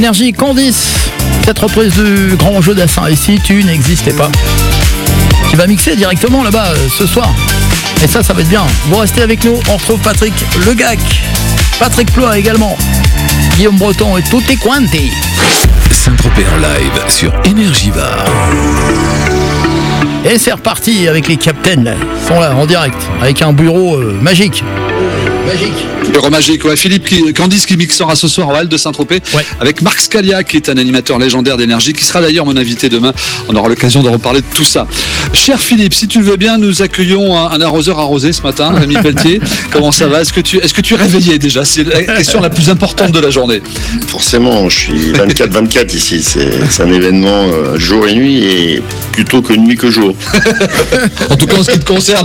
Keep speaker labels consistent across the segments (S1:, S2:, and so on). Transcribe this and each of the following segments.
S1: Énergie Candice, cette reprise du grand jeu d'Assin. Et si tu n'existais pas, qui va mixer directement là-bas ce soir. Et ça va être bien. Vous restez avec nous, on retrouve Patrick Legac, Patrick Ploy également, Guillaume Breton et Tutti Quanti.
S2: Saint-Tropez en live sur Énergie Bar.
S1: Et c'est reparti avec les Captains, là. Ils sont là en direct, avec un bureau magique.
S3: Bureau magique, ouais. Philippe Candice qui mixera ce soir en Halle de Saint-Tropez, ouais, avec Marc Scalia qui est un animateur légendaire d'énergie, qui sera d'ailleurs mon invité demain. On aura l'occasion de reparler de tout ça. Cher Philippe, si tu le veux bien, nous accueillons un arroseur arrosé ce matin, Rémi Pelletier. Comment ça va? Est-ce que tu es réveillé déjà? C'est la question la plus importante de la journée.
S4: Forcément, je suis 24/24 ici. C'est un événement jour et nuit, et plutôt que nuit que jour.
S3: En tout cas en ce qui te concerne.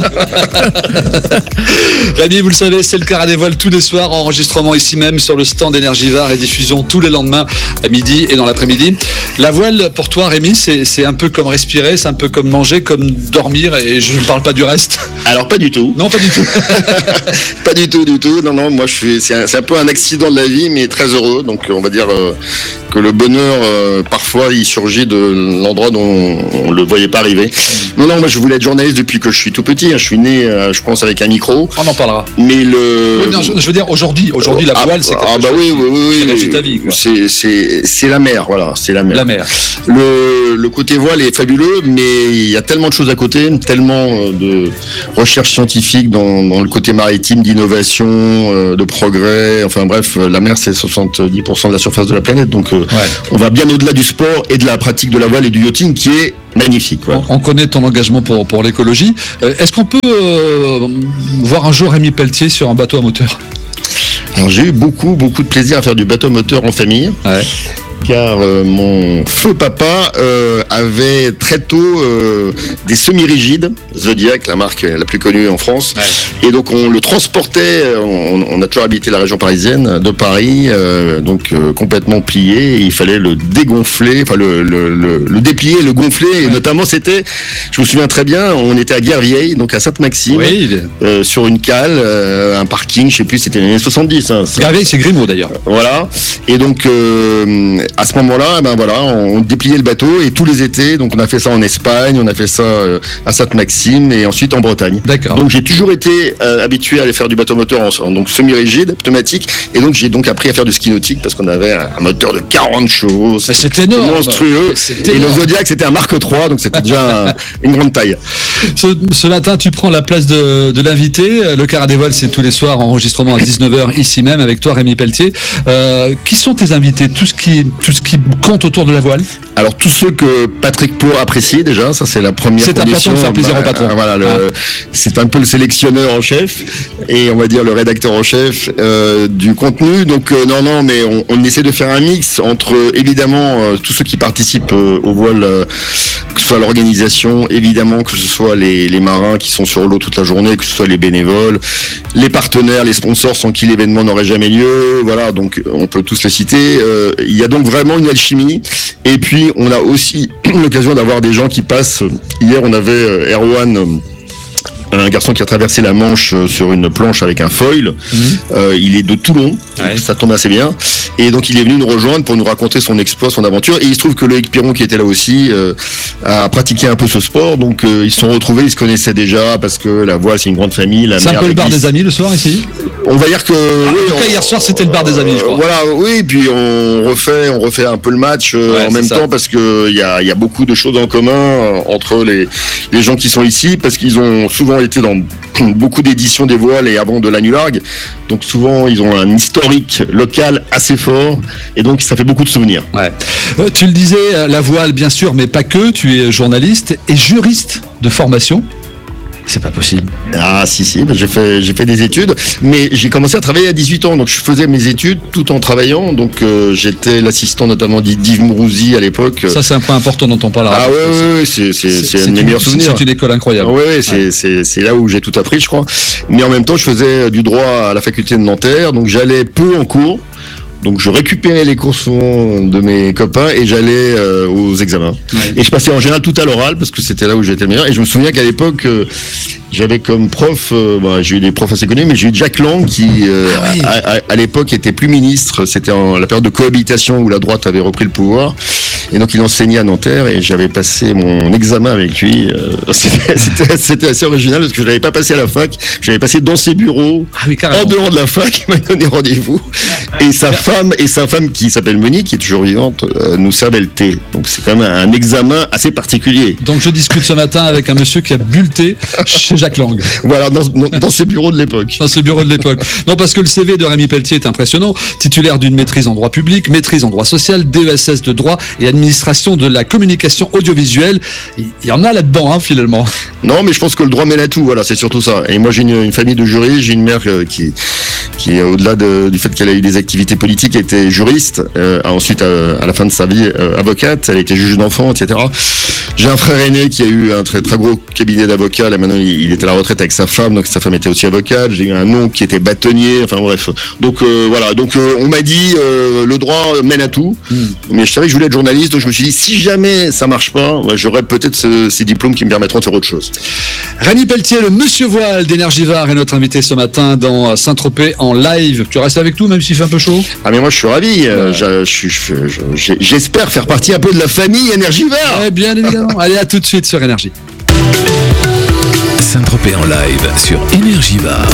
S3: Rémi, vous le savez, c'est le Carat des Voiles tous les soirs, enregistrement ici même sur le stand d'Énergie-Var et diffusion tous les lendemains à midi et dans l'après-midi. La voile, pour toi Rémi, c'est un peu comme respirer, c'est un peu comme manger, comme dormir, et je ne parle pas du reste.
S4: Alors pas du tout.
S3: Non, pas du tout.
S4: Pas du tout. Non, moi c'est un peu un accident de la vie, mais très heureux. Donc on va dire que le bonheur, parfois, il surgit de l'endroit dont on le voyait pas arriver. Non, moi je voulais être journaliste depuis que je suis tout petit. Je suis né, je pense, avec un micro.
S3: On en parlera.
S4: Mais
S3: oui, non, je veux dire aujourd'hui la voile, c'est quelque chose
S4: oui,
S3: ta vie, quoi.
S4: C'est la mer, voilà, c'est la mer.
S3: La mer.
S4: Le côté voile est fabuleux, mais il y a tellement de choses à côté, tellement de recherche scientifique dans le côté maritime, d'innovation, de progrès. Enfin bref, la mer, c'est 70% de la surface de la planète. Donc on va bien au-delà du sport et de la pratique de la voile et du yachting, qui est magnifique. Ouais.
S3: On connaît ton engagement pour l'écologie. Est-ce qu'on peut voir un jour Rémi Pelletier sur un bateau à moteur?
S4: Alors j'ai eu beaucoup de plaisir à faire du bateau moteur en famille. Ouais. Car mon feu papa avait très tôt des semi-rigides, Zodiac, la marque la plus connue en France. Ouais. Et donc on le transportait, on a toujours habité la région parisienne, de Paris, donc complètement plié. Et il fallait le dégonfler, enfin le déplier, le gonfler. Ouais. Et notamment je me souviens très bien, on était à Guervieille, donc à Sainte-Maxime, oui, sur une cale, un parking, je sais plus, c'était les années 70. Hein,
S3: Guervieille, c'est Grimaud d'ailleurs.
S4: Voilà. Et donc à ce moment-là, on dépliait le bateau, et tous les étés, donc on a fait ça en Espagne, on a fait ça à Sainte-Maxime et ensuite en Bretagne. D'accord. Donc j'ai toujours été habitué à aller faire du bateau moteur donc semi-rigide, pneumatique, et donc j'ai appris à faire du ski nautique parce qu'on avait un moteur de 40 chevaux.
S3: C'était énorme,
S4: monstrueux. Et le Zodiac, c'était un Mark III, donc c'était déjà une grande taille.
S3: Ce matin, tu prends la place de l'invité. Le Carat des Voiles, c'est tous les soirs, enregistrement à 19h ici même avec toi, Rémi Pelletier. Qui sont tes invités? Tout ce qui compte autour de la voile?
S4: Alors tous ceux que Patrick Ploy apprécie déjà, ça c'est la première condition.
S3: C'est ta façon de faire plaisir au patron.
S4: Voilà, c'est un peu le sélectionneur en chef et on va dire le rédacteur en chef du contenu. Donc non, mais on essaie de faire un mix entre évidemment tous ceux qui participent au voile, que ce soit l'organisation, évidemment que ce soit les marins qui sont sur l'eau toute la journée, que ce soit les bénévoles, les partenaires, les sponsors sans qui l'événement n'aurait jamais lieu. Voilà, donc on peut tous les citer. Il y a donc vraiment une alchimie. Et puis on a aussi l'occasion d'avoir des gens qui passent. Hier on avait Erwan, un garçon qui a traversé la Manche sur une planche avec un foil. Il est de Toulon, ça tombe assez bien. Et donc il est venu nous rejoindre pour nous raconter son exploit, son aventure. Et il se trouve que Loïc Piron, qui était là aussi, a pratiqué un peu ce sport. Donc ils se sont retrouvés, ils se connaissaient déjà parce que la voile, c'est une grande famille.
S3: C'est un peu le bar des amis le soir ici?
S4: On va dire que...
S3: en tout cas, hier soir, c'était le bar des amis, je crois.
S4: Voilà, oui, puis on refait un peu le match en même temps, parce que il y a beaucoup de choses en commun entre les gens qui sont ici, parce qu'ils ont souvent été dans beaucoup d'éditions des voiles et avant de l'Anulargue. Donc souvent, ils ont un historique local assez fort, et donc ça fait beaucoup de souvenirs. Ouais.
S3: Tu le disais, la voile, bien sûr, mais pas que. Tu es journaliste et juriste de formation. C'est pas possible.
S4: Ah si, j'ai fait des études, mais j'ai commencé à travailler à 18 ans, donc je faisais mes études tout en travaillant, donc j'étais l'assistant notamment d'Yves Mourouzi à l'époque.
S3: Ça c'est un point important dont on parlera.
S4: Ah oui, c'est un de mes meilleurs souvenirs.
S3: C'est une école incroyable.
S4: Oui, c'est là où j'ai tout appris, je crois. Mais en même temps, je faisais du droit à la faculté de Nanterre, donc j'allais peu en cours. Donc je récupérais les courses de mes copains et j'allais aux examens. Ouais. Et je passais en général tout à l'oral parce que c'était là où j'étais le meilleur. Et je me souviens qu'à l'époque, j'avais comme prof, j'ai eu des profs assez connus, mais j'ai eu Jack Lang qui, à l'époque, était plus ministre. C'était la période de cohabitation où la droite avait repris le pouvoir. Et donc il enseignait à Nanterre et j'avais passé mon examen avec lui. C'était assez original parce que je l'avais pas passé à la fac. J'avais passé dans ses bureaux, en dehors de la fac. Il m'a donné rendez-vous. Et sa femme qui s'appelle Monique, qui est toujours vivante, nous servait le thé. Donc c'est quand même un examen assez particulier.
S3: Donc je discute ce matin avec un monsieur qui a bu le thé chez Jack Lang.
S4: Voilà, dans ses bureaux de l'époque.
S3: Dans ses bureaux de l'époque. Non, parce que le CV de Rémi Pelletier est impressionnant. Titulaire d'une maîtrise en droit public, maîtrise en droit social, DESS de droit et administration de la communication audiovisuelle. Il y en a là-dedans, finalement.
S4: Non, mais je pense que le droit mène à tout. Voilà, c'est surtout ça. Et moi, j'ai une famille de juristes. J'ai une mère qui au-delà du fait qu'elle a eu des activités politiques, était juriste. Ensuite, à la fin de sa vie, avocate. Elle était juge d'enfants, etc. J'ai un frère aîné qui a eu un très très gros cabinet d'avocats. Là, maintenant, il était à la retraite avec sa femme, donc sa femme était aussi avocate. J'ai eu un oncle qui était bâtonnier. Enfin bref. Donc voilà. Donc on m'a dit le droit mène à tout. Mais je savais que je voulais être journaliste, donc je me suis dit si jamais ça marche pas, j'aurais peut-être ces diplômes qui me permettront de faire autre chose.
S3: Rémi Pelletier, le monsieur voile d'Énergivore, est notre invité ce matin dans Saint-Tropez en live. Tu restes avec nous même s'il fait un peu chaud?
S4: Ah mais moi je suis ravi. J'espère faire partie un peu de la famille Énergivore.
S3: Ouais, bien évidemment. Allez, à tout de suite sur Énergie.
S2: Saint-Tropez en live sur Énergivore.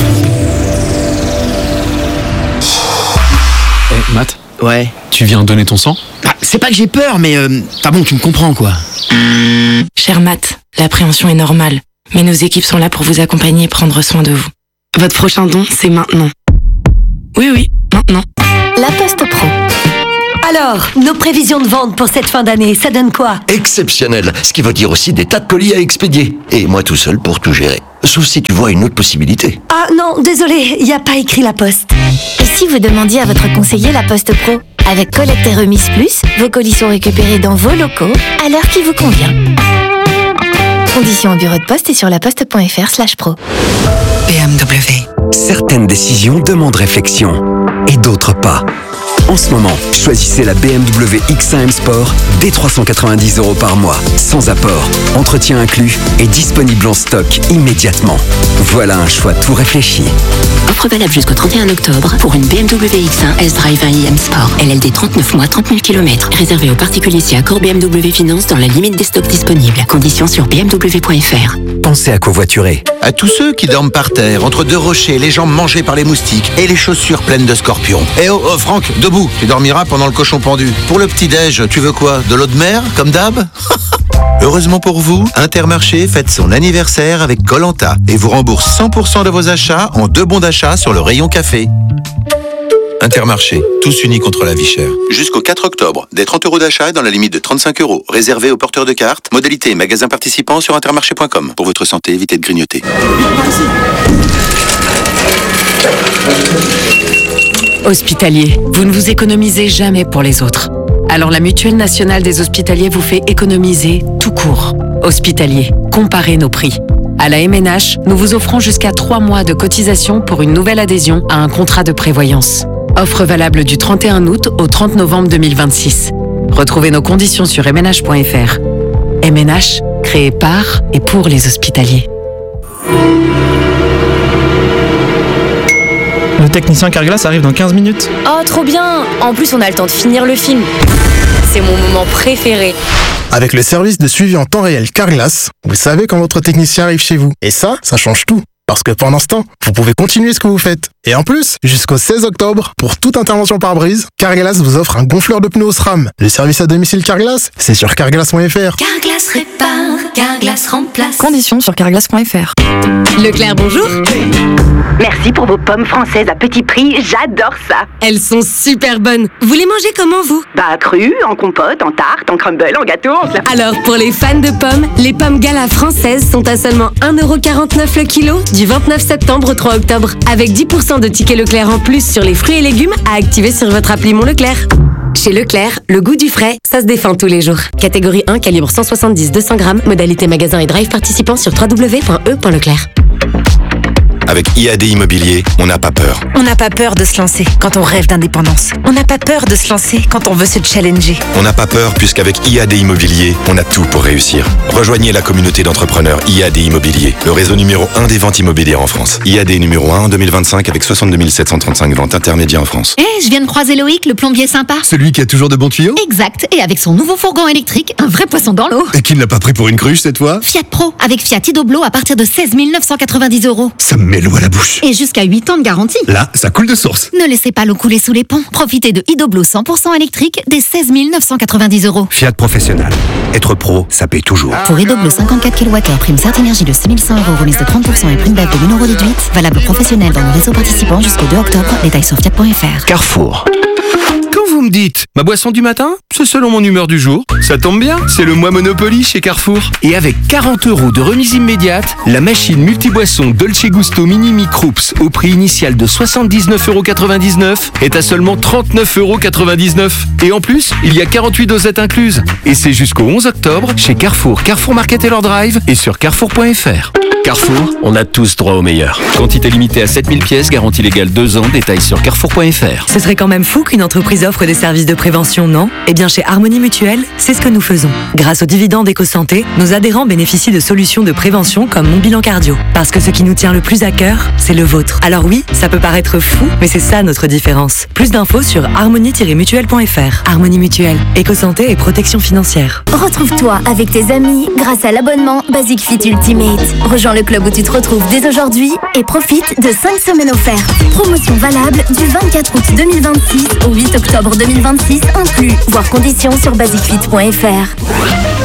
S5: Matt?
S6: Ouais.
S5: Tu viens donner ton sang?
S6: C'est pas que j'ai peur, mais bon, tu me comprends quoi.
S7: Cher Matt, l'appréhension est normale, mais nos équipes sont là pour vous accompagner et prendre soin de vous. Votre prochain don, c'est maintenant. Oui, maintenant.
S8: La Poste Pro. Alors, nos prévisions de vente pour cette fin d'année, ça donne quoi?
S9: Exceptionnel, ce qui veut dire aussi des tas de colis à expédier. Et moi tout seul pour tout gérer. Sauf si tu vois une autre possibilité.
S8: Ah non, désolé, il n'y a pas écrit La Poste.
S10: Et si vous demandiez à votre conseiller La Poste Pro? Avec collecte et remise plus, vos colis sont récupérés dans vos locaux à l'heure qui vous convient. Conditions au bureau de poste et sur laposte.fr/pro.
S11: BMW. Certaines décisions demandent réflexion et d'autres pas. En ce moment, choisissez la BMW X1 M Sport dès 390 € par mois, sans apport, entretien inclus et disponible en stock immédiatement. Voilà un choix tout réfléchi.
S12: Offre valable jusqu'au 31 octobre pour une BMW X1 S-Drive 1 iM Sport. LLD 39 mois, 30 000 km. Réservé aux particuliers si accord BMW Finance dans la limite des stocks disponibles. Conditions sur bmw.fr.
S11: Pensez à covoiturer.
S9: À tous ceux qui dorment par terre, entre deux rochers, les jambes mangées par les moustiques et les chaussures pleines de scorpions. Eh oh, Franck, debout, tu dormiras pendant le cochon pendu. Pour le petit-déj, tu veux quoi? De l'eau de mer, comme d'hab? Heureusement pour vous, Intermarché fête son anniversaire avec Koh-Lanta et vous rembourse 100% de vos achats en 2 bons d'achat sur le rayon café. Intermarché, tous unis contre la vie chère. Jusqu'au 4 octobre, des 30 € d'achat dans la limite de 35 €. Réservé aux porteurs de cartes. Modalité et magasins participants sur intermarché.com. Pour votre santé, évitez de grignoter.
S7: Hospitalier, vous ne vous économisez jamais pour les autres. Alors la Mutuelle Nationale des Hospitaliers vous fait économiser tout court. Hospitalier, comparez nos prix. À la MNH, nous vous offrons jusqu'à 3 mois de cotisation pour une nouvelle adhésion à un contrat de prévoyance. Offre valable du 31 août au 30 novembre 2026. Retrouvez nos conditions sur mnh.fr. MNH, créé par et pour les hospitaliers.
S13: Le technicien Carglass arrive dans 15 minutes.
S14: Oh, trop bien! En plus, on a le temps de finir le film. C'est mon moment préféré.
S15: Avec le service de suivi en temps réel Carglass, vous savez quand votre technicien arrive chez vous. Et ça change tout. Parce que pendant ce temps, vous pouvez continuer ce que vous faites. Et en plus, jusqu'au 16 octobre, pour toute intervention par brise, Carglass vous offre un gonfleur de pneus SRAM. Le service à domicile Carglass, c'est sur carglass.fr.
S8: Carglass répare, Carglass remplace.
S16: Conditions sur carglass.fr.
S14: Leclerc, bonjour.
S17: Merci pour vos pommes françaises à petit prix, j'adore ça.
S14: Elles sont super bonnes. Vous les mangez comment, vous?
S17: Bah, crues, en compote, en tarte, en crumble, en gâteau,
S14: Alors, pour les fans de pommes, les pommes Gala françaises sont à seulement 1,49 € le kilo du 29 septembre au 3 octobre. Avec 10% de tickets Leclerc en plus sur les fruits et légumes à activer sur votre appli Mon Leclerc. Chez Leclerc, le goût du frais, ça se défend tous les jours. Catégorie 1, calibre 170-200 grammes, modalité magasin et drive participant sur www.e.leclerc.
S5: Avec IAD Immobilier, on n'a pas peur.
S16: On n'a pas peur de se lancer quand on rêve d'indépendance. On n'a pas peur de se lancer quand on veut se challenger.
S5: On n'a pas peur puisqu'avec IAD Immobilier, on a tout pour réussir. Rejoignez la communauté d'entrepreneurs IAD Immobilier, le réseau numéro 1 des ventes immobilières en France. IAD numéro 1 en 2025 avec 62 735 ventes intermédiaires en France.
S18: Je viens de croiser Loïc, le plombier sympa.
S19: Celui qui a toujours de bons tuyaux?
S18: Exact, et avec son nouveau fourgon électrique, un vrai poisson dans l'eau.
S19: Et qui ne l'a pas pris pour une cruche cette fois?
S18: Fiat Pro, avec Fiat Idoblo à partir de 16 990 €.
S19: Ça me met l'eau à la bouche.
S18: Et jusqu'à 8 ans de garantie.
S19: Là, ça coule de source.
S18: Ne laissez pas l'eau couler sous les ponts. Profitez de Idoblo 100% électrique dès 16 990 €.
S19: Fiat Professionnel. Être pro, ça paye toujours.
S18: Pour Idoblo 54 kWh, prime Certes Énergie de 6100 €, remise de 30% et prime d'AF de 1000 € déduite. Valable professionnel dans le réseau participant jusqu'au 2 octobre. Détails sur fiat.fr.
S19: Carrefour.
S20: Quand vous me dites ma boisson du matin, c'est selon mon humeur du jour. Ça tombe bien, c'est le mois Monopoly chez Carrefour. Et avec 40 € de remise immédiate, la machine multiboisson Dolce Gusto Mini Microops au prix initial de 79,99 € est à seulement 39,99 €. Et en plus, il y a 48 dosettes incluses. Et c'est jusqu'au 11 octobre chez Carrefour, Carrefour Market et leur drive et sur carrefour.fr. Carrefour, on a tous droit au meilleur. Quantité limitée à 7000 pièces, garantie légale 2 ans, détails sur carrefour.fr.
S21: Ce serait quand même fou qu'une entreprise offre des services de prévention, non? Eh bien, chez Harmonie Mutuelle, c'est ce que nous faisons. Grâce aux dividendes EcoSanté, nos adhérents bénéficient de solutions de prévention comme Mon Bilan Cardio. Parce que ce qui nous tient le plus à cœur, c'est le vôtre. Alors oui, ça peut paraître fou, mais c'est ça notre différence. Plus d'infos sur harmonie-mutuelle.fr. Harmonie Mutuelle, EcoSanté et protection financière.
S10: Retrouve-toi avec tes amis grâce à l'abonnement Basic Fit Ultimate. Rejoins le club où tu te retrouves dès aujourd'hui et profite de 5 semaines offertes. Promotion valable du 24 août 2026 au 8 octobre 2026 inclus. Voir conditions sur basicfit.fr.